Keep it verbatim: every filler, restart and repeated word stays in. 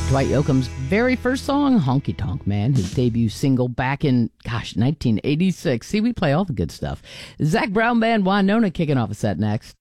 Dwight Yoakam's very first song, Honky Tonk Man, his debut single back in, gosh, nineteen eighty-six. See, we play all the good stuff. Zac Brown Band, Wynonna kicking off a set next.